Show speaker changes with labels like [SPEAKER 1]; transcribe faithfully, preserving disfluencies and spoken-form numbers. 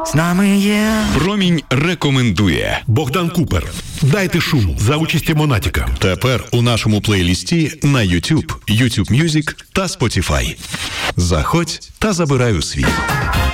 [SPEAKER 1] з нами є.
[SPEAKER 2] Промінь рекомендує.
[SPEAKER 3] Богдан Купер. Дайте шуму за участі Монатіка.
[SPEAKER 2] Тепер у нашому плейлісті на YouTube, YouTube Music та Spotify. Заходь та забирай у світ.